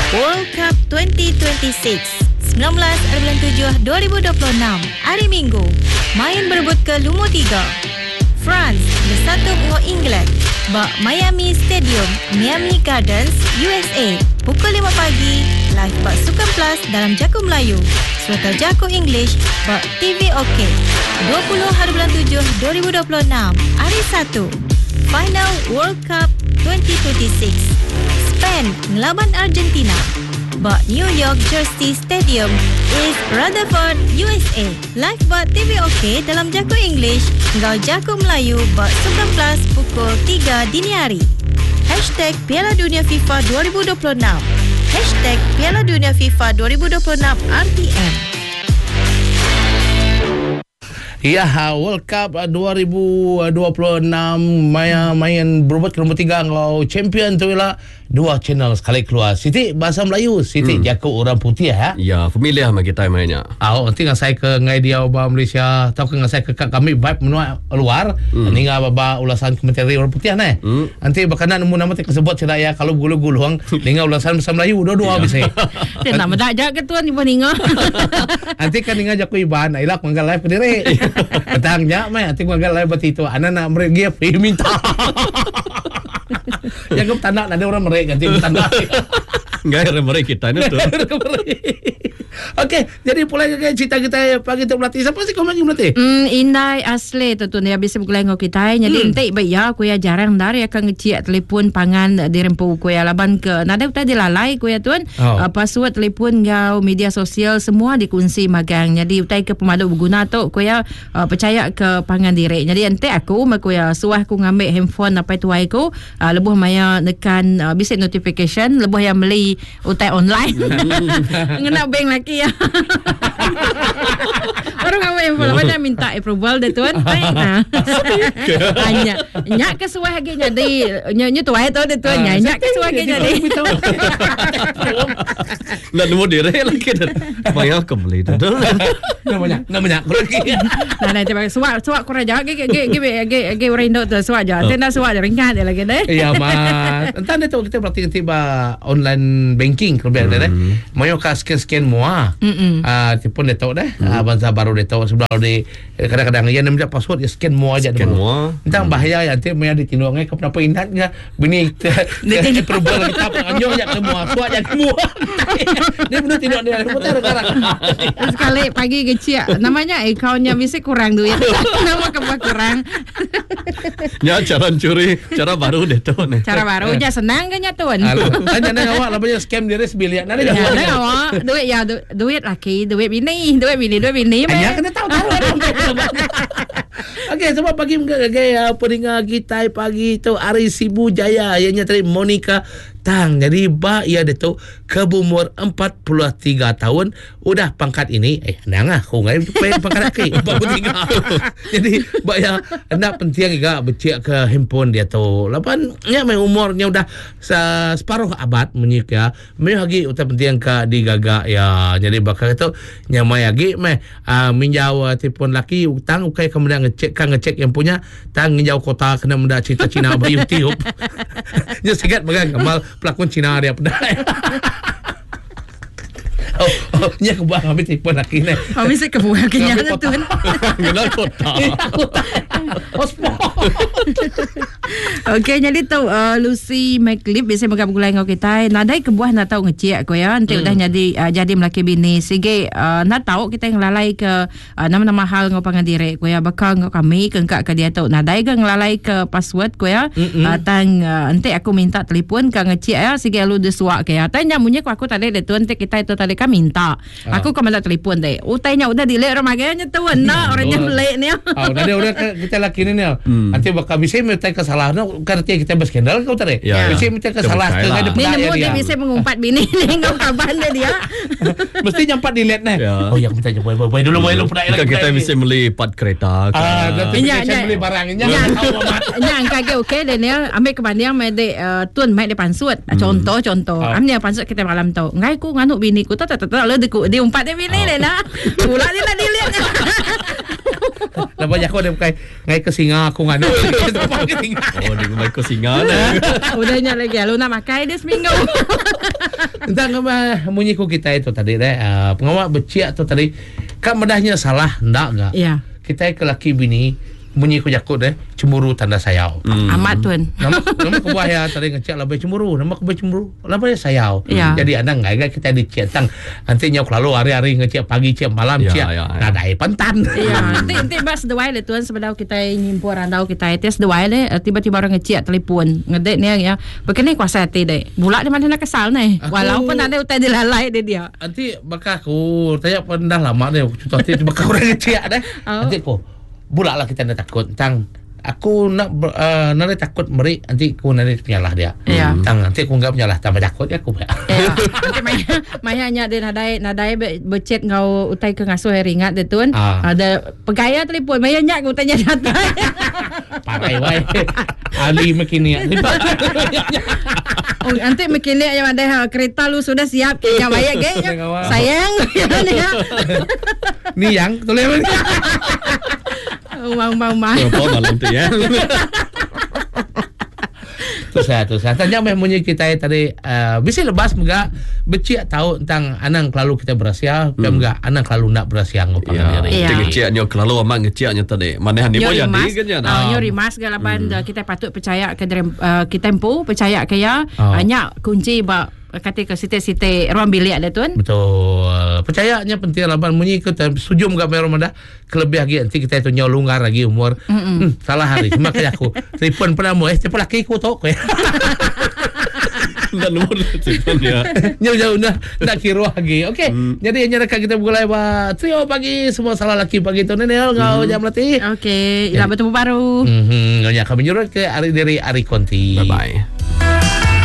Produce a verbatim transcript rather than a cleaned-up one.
World Cup twenty twenty-six sembilan belas bulan tujuh dua ribu dua puluh enam hari Minggu. Main berebut ke lumur tiga. France bersatu dengan England bak Miami Stadium, Miami Gardens, U S A. Pukul lima pagi, live bak Sukan Plus dalam Jaku Melayu. Serta Jaku English bak T V OK. dua puluh hari bulan tujuh dua ribu dua puluh enam hari Sabtu. Final World Cup twenty twenty-six. Spain ngelaban Argentina. Bak New York Jersey Stadium, East Rutherford, U S A. Live bak T V OK dalam Jaku English, ngau Jaku Melayu bak Sukan Plus pukul tiga dini hari. Hashtag Piala Dunia FIFA dua ribu dua puluh enam. Hashtag Piala Dunia FIFA dua ribu dua puluh enam R T M. Ya, World Cup dua ribu dua puluh enam main, main berebut ke nombor tiga kalau champion tu ialah dua channel sekali keluar. Siti bahasa Melayu, Siti hmm. Jaku orang putih ya. Ya, familiar sama kita mainnya. Ah, oh, nanti ngan saya ke ngai dia ba Malaysia, atau ke ngan saya ke kami vibe menua luar. Hmm. Ni ngah baba ulasan kementerian orang putih nah. Hmm. Nanti bakanan umur nama tersebut cerita ya kalau gulu-guluang ninga ulasan bahasa Melayu dua-dua bisa. Dan nama dak jak ketuan ibu ninga. Nanti kan ninga Jaku Iban, ilak manggal live ke diri. Petangnya mai nanti manggal live berito. Anak-anak mereka free minta. Yang kau tanda ada orang mereka ganti tanda. Enggak ada mereka kita ni tu. Okey, jadi pulai ke cerita kita pagi tu melatih. Siapa sih kau lagi melatih? Hmm, Indai asli tu tu dia bisa bergulai ngau kita. Jadi hmm. entek baik ya, aku ya jarang dari akan ngecek telefon pangan di rempu aku ya laban ke. Nada kita dilalai aku ya tuan. Oh. Uh, password telefon ngau media sosial semua dikunci magang. Jadi utai ke pemadu berguna tu aku ya uh, percaya ke pangan diri. Jadi entek aku aku ya suah aku ngambil handphone apa itu aku uh, lebuh maya nekan uh, bisa notification lebuh yang beli utai online. Ngena bank lagi ya. Orang awak yang boleh minta approval dia tuan. Nah. Hanya nyak kesuai lagi jadi nyak tu ai tu dia tuan nyak kesuai lagi jadi. Nak nombor diri lagi dah. Bayar kembali tu. Namanya namanya lagi. Nah nanti bagi suak suak kurang jauh ge ge ge ge ge orang Indo tu suak jauh. Tenda suak ringan dia lagi deh. Ya mas. Entah dia tu kita berarti tiba online banking kemudian deh. Mayo ka scan-scan mua. Ah, tipun dia tahu dah. Ah, bangsa baru dia tahu sebelah di kadang-kadang dia namanya password dia scan mua aja. Scan mua. Entah bahaya ya nanti maya ditindongai ke kenapa ingatnya bini dia perubahan kita anjong ya ke mua, suat ya mua. Dia benar tidak dia putar sekarang. Sekali pagi kecil namanya akaunnya bisa kurang duit. Nama kepa kurang. Ya cara curi, cara baru dia tahu nih. Cara barunya senang kan ya tuan. Tanya nang awak labanya scam dia sebilian. Nana ya awak duit ya duit laki, duit bini, duit bini, duit bini. Ya kena tahu tahu. Okey, sebab pagi gaya pendengar kita pagi tu Ari Sibu Jaya ianya tadi Monica Tang. Jadi ba ia dia tu ke umur empat puluh tiga tahun udah pangkat ini eh nang ah aku ngai pangkat laki empat puluh tiga. Jadi ba ya hendak penting juga becek ke handphone dia tu. Lapan nya mai umurnya udah separuh abad menyik ya. Mai lagi uta penting ke digaga ya. Jadi bakal itu nya mai lagi mai uh, minjau telefon laki utang ukai kemudian ngecek kan ngecek yang punya tang minjau kota kena mendak cerita Cina ba YouTube. Nya sigat bagang kamal pelakon Cina dia pedai. Oh, oh, nya kebuang habis telefon laki ni. Habis kebuang kenyang tu kan. Kenal kota. Hospol. Okey, jadi tu uh, Lucy McLeod biasa megap gulai ngau kita. Nadai kebuah nak tahu ngecek aku ya. Nanti hmm. udah jadi uh, jadi melaki bini. Sige uh, nak tahu kita ngelalai ke uh, nama-nama hal ngau pangandiri aku ya. Bakal ngau kami kengkak ke dia tu. Nadai ke ngelalai ke password aku ya. Hmm. Uh, tang uh, nanti aku minta telefon ke ngecek ya. Sige lu desuak ke ya. Tanya munye aku tadi dia tu nanti kita itu tadi minta. Ah. Aku kau minta telefon deh. Utainya udah delete remaganya tu nah orangnya beli ni. Ah, udah dia udah kita laki ni ni. Nanti bakal bisa minta kesalahan kan kita berskandal kau tadi. Bisa minta kesalahan ke ada pedai dia. Dia bisa mengumpat bini ni ngau kaban dia. Mesti nyampat delete nah. Oh yang minta boy boy dulu boy lu pedai lagi. Kita bisa beli part kereta. Ah, nanti bisa beli barangnya. Nya angka ke okey dan dia ambil ke banding mai de tuan mai de pansut. Contoh contoh. Amnya pansut kita malam tu. Ngai ku nganuk bini ku tak tak tak le dia umpat dia bini le nah. Pula dia nak delete. Lepas aku ada pakai ngai ke singa aku nganu. Oh, dia main ke singa lah. Udahnya lagi lu nak makai dia seminggu. Entah apa munyi ku kita itu tadi deh. Uh, pengawak beciak tu tadi kan medahnya salah ndak enggak? Ya. Kita ke laki bini munyi ku jakut deh cemburu tanda sayau. Hmm. Amat tuan. Nama nama ku bahaya tadi ngecek lebih cemburu, nama ku lebih cemburu. Lebih sayau. Ya. Jadi anak enggak kita dicek tang. Nanti nyok lalu hari-hari ngecek pagi cek malam Ya, cek. ya, ya. Nadai pentan. Ya, nanti nanti bas dewai le tuan sebelum kita nyimpur randau kita tes dewai le tiba-tiba orang ngecek telefon ngedek ni ya. Begini kuasa hati deh. Bulak di mana nak kesal nih. Aku- Walaupun ada utai dilalai dia dia. Nanti bakal aku tanya pernah lama deh contoh nanti bakal orang ngecek deh. Oh. Nanti ku bulak lah kita nak takut tang aku nak ber- uh, nanti takut meri nanti aku nanti penyalah dia. Ya. Tang nanti aku enggak penyalah tambah takut ya aku. Ya, nanti maya maya nya dia nadai nadai be- becet ngau utai ke ngasuh hari ingat dia tuan. Ah. Ada pegaya telefon maya nya ke utanya datang. Pakai wai. Ali makini. Oh, nanti mungkin dia yang ada ha, kereta lu sudah siap kayaknya maya kayaknya. Tengok awak. Sayang. Ya. Ni yang tulis ni. Mau mau mau. Apa malam tu ya. Tu saya tu saya tanya memunyi kita tadi uh, bisa lepas enggak becik tahu tentang anang lalu kita berasia hmm. enggak anang lalu nak berasia ngopang Ya, diri. Ya. ngecek nyo kelalu amat ngecek nyo tadi. Mana ni Nyo mo jadi rimas, kan ya. uh, nyo rimas galapan hmm. kita patut percaya ke dalam uh, kita tempo percaya ke ya Oh. banyak kunci ba kata ke siti-siti ruang bilik ada tuan. Betul. Percayanya penting laban munyi kita sujum enggak merah mada kelebih lagi nanti kita itu nyolungar lagi umur. Hmm, salah hari cuma kayak aku. Telefon pernah mu eh cepat laki ku tok. Dan nomor telefon ya. Jauh-jauh dah nak kira lagi. Okey. Hmm. Jadi yang rekan kita mulai ba trio pagi semua salah laki pagi tu nenel ngau jam latih. Okey, ila bertemu baru. Mhm, ngonya kami nyuruh ke Ari dari Ari Konti. Bye bye.